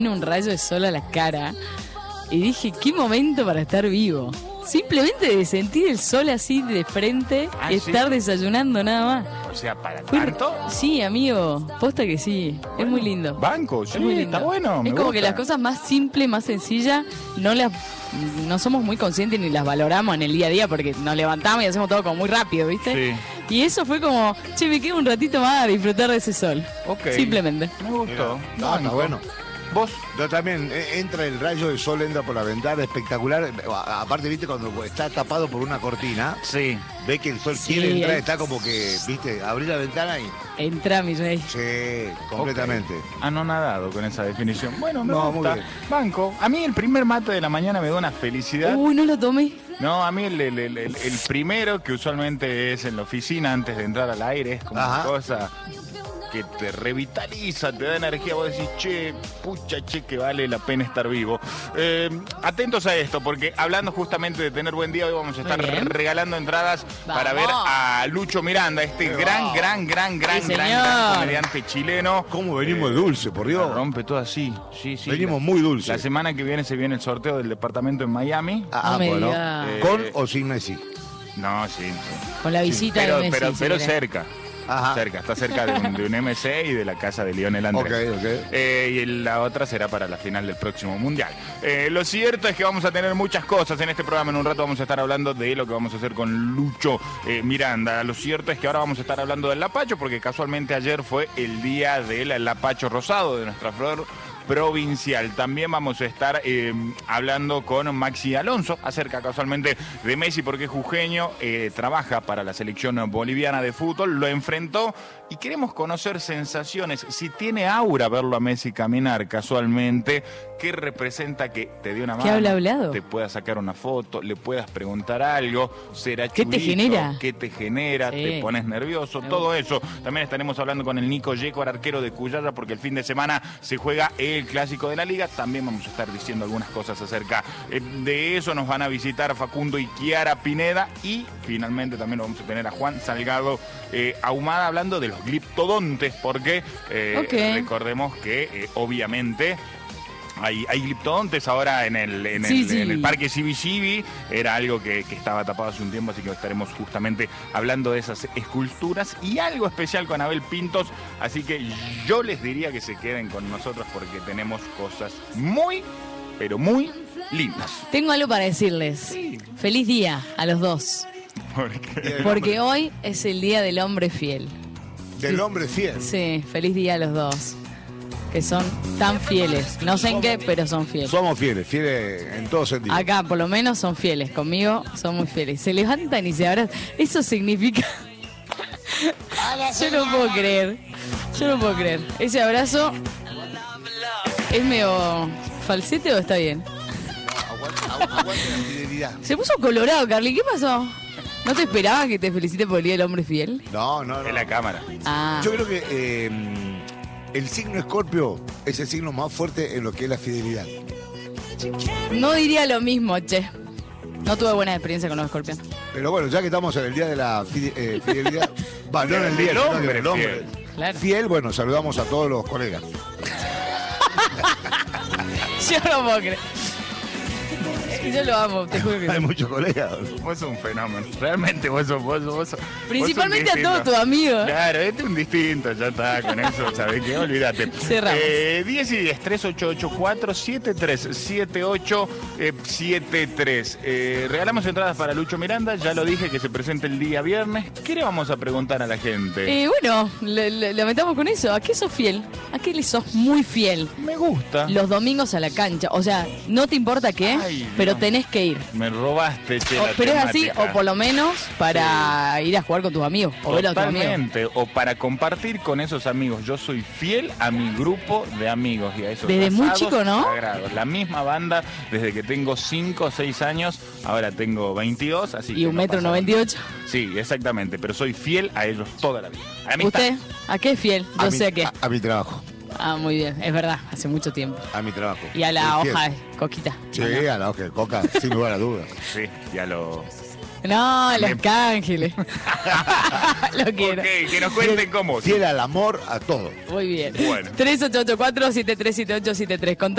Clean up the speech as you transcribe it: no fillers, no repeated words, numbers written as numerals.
un rayo de sol a la cara y dije, qué momento para estar vivo. Simplemente de sentir el sol así de frente y estar desayunando nada más. O sea, ¿para tanto? Sí, amigo, posta que sí, bueno, es muy lindo. Banco, sí, es muy lindo. Está bueno. Es como gusta. que las cosas más simples, más sencillas, no somos muy conscientes ni las valoramos en el día a día porque nos levantamos y hacemos todo como muy rápido, ¿viste? Sí. Y eso fue como, che, me quedo un ratito más a disfrutar de ese sol. Ok. Simplemente. Me gustó. No, está bueno. ¿Vos? Yo también, entra el rayo del sol, entra por la ventana, espectacular. Aparte, viste, cuando está tapado por una cortina, Sí. ve que el sol Sí, quiere entrar, está como que, viste, abrir la ventana y... Entra, mi rey. Sí, completamente. Okay. Anonadado con esa definición. Bueno, me No, gusta. muy bien. Banco. A mí el primer mate de la mañana me da una felicidad. Uy, no lo tomé. No, a mí el primero, que usualmente es en la oficina antes de entrar al aire, es como una cosa que te revitaliza, te da energía. Vos decís, che, pucha, che, que vale la pena estar vivo. Atentos a esto, porque hablando justamente de tener buen día, hoy vamos a estar regalando entradas para ver a Lucho Miranda, este gran comediante chileno. ¿Cómo venimos de dulce, por Dios? Rompe todo así. Sí. Venimos muy dulce. La semana que viene se viene el sorteo del departamento en Miami. Bueno. ¿Con Eh, o sin Messi? No, sí. Con la visita de Messi. Pero cerca. Ajá. Está cerca de un MC y de la casa de Lionel Andrés. Ok. Y la otra será para la final del próximo Mundial. Lo cierto es que vamos a tener muchas cosas en este programa. En un rato vamos a estar hablando de lo que vamos a hacer con Lucho Miranda. Lo cierto es que ahora vamos a estar hablando del lapacho, porque casualmente ayer fue el día del lapacho rosado, de nuestra flor provincial. También vamos a estar hablando con Maxi Alonso acerca casualmente de Messi, porque jujeño trabaja para la selección boliviana de fútbol, lo enfrentó y queremos conocer sensaciones, si tiene aura verlo a Messi caminar casualmente, qué representa que te dé una mano, hablado? te pueda sacar una foto, le puedas preguntar algo, será ¿Qué chulito, te genera? ¿Qué te genera? Sí. ¿Te pones nervioso? Todo eso. También estaremos hablando con el Nico Yecor, arquero de Cuyaya, porque el fin de semana se juega el clásico de la liga. También vamos a estar diciendo algunas cosas acerca de eso. Nos van a visitar Facundo y Kiara Pineda, y finalmente también lo vamos a tener a Juan Salgado Ahumada hablando de los gliptodontes, porque recordemos que obviamente hay gliptodontes ahora en el parque Cibi. Era algo que estaba tapado hace un tiempo, así que estaremos justamente hablando de esas esculturas y algo especial con Abel Pintos. Así que yo les diría que se queden con nosotros, porque tenemos cosas muy, pero muy lindas. Tengo algo para decirles. Sí. Feliz día a los dos. ¿Por qué? Porque hoy es el día del hombre fiel. Del hombre fiel. Sí, feliz día a los dos. Que son tan fieles. No sé en qué, pero son fieles. Somos fieles en todo sentido. Acá por lo menos son fieles. Conmigo son muy fieles. Se levantan y se abrazan. Eso significa... Yo no puedo creer. Ese abrazo es medio falsete o está bien. Aguante la fidelidad. Se puso colorado, Carly. ¿Qué pasó? ¿No te esperabas que te felicite por el día del hombre fiel? No. Es la cámara. Ah. Yo creo que el signo Escorpio es el signo más fuerte en lo que es la fidelidad. No diría lo mismo, che. No tuve buena experiencia con los escorpiones. Pero bueno, ya que estamos en el día de la fidelidad, no en el día, El sino hombre del hombre Claro. fiel, bueno, saludamos a todos los colegas. Yo no puedo creer. Yo lo amo, te juro que Hay sí. muchos colegas. Vos sos un fenómeno. Realmente vos sos Principalmente un a todos tus amigos. Claro, este es un distinto, ya está, con eso, ¿sabés qué? Olvídate. Cerramos. 10 y 10, 3884-737873. Regalamos entradas para Lucho Miranda, ya lo dije, que se presente el día viernes. ¿Qué le vamos a preguntar a la gente? Bueno, le metamos con eso. ¿A qué sos fiel? ¿A qué le sos muy fiel? Me gusta. Los domingos a la cancha. O sea, no te importa qué, Ay, pero Dios. tenés que ir. Me robaste, che, la Pero es así, temática. o por lo menos para ir a jugar con tus amigos. O ver a tus amigos. Totalmente, o para compartir con esos amigos. Yo soy fiel a mi grupo de amigos y a esos Desde muy asados chico, ¿no? sagrados. La misma banda desde que tengo 5 o 6 años, ahora tengo 22, así Y que 1,98 m. Sí, exactamente, pero soy fiel a ellos toda la vida. Amistad. ¿Usted? ¿A qué es fiel? Yo sé a qué. A mi trabajo. Ah, muy bien. Es verdad, hace mucho tiempo. A mi trabajo. Y a la Soy fiel. hoja de coquita. Sí, a la hoja de coca, sin lugar a dudas. Sí, ya lo... No, los cángeles. Lo quiero. Ok, que nos cuenten cómo. Fiel al amor, a todo. Muy bien. Bueno. 3884-737873.